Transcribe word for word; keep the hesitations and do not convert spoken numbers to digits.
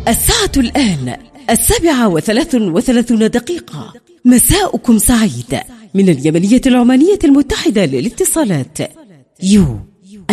الساعة الآن السابعة وثلاث وثلاثون دقيقة. مساؤكم سعيد من اليمنية العمانية المتحدة للاتصالات. يو